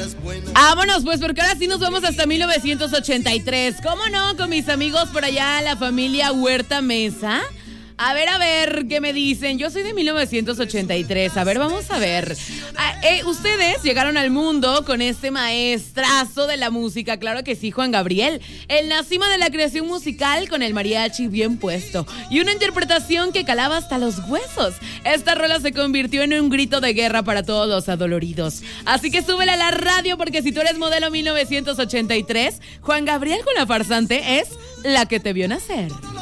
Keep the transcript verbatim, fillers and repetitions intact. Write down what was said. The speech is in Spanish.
Vámonos pues, porque ahora sí nos vamos hasta mil novecientos ochenta y tres. ¿Cómo no? Con mis amigos por allá, la familia Huerta Mesa. A ver, a ver, ¿qué me dicen? Yo soy de mil novecientos ochenta y tres. A ver, vamos a ver. Ah, eh, ustedes llegaron al mundo con este maestrazo de la música. Claro que sí, Juan Gabriel. El nacima de la creación musical con el mariachi bien puesto. Y una interpretación que calaba hasta los huesos. Esta rola se convirtió en un grito de guerra para todos los adoloridos. Así que súbela a la radio, porque si tú eres modelo mil novecientos ochenta y tres, Juan Gabriel con La Farsante es la que te vio nacer.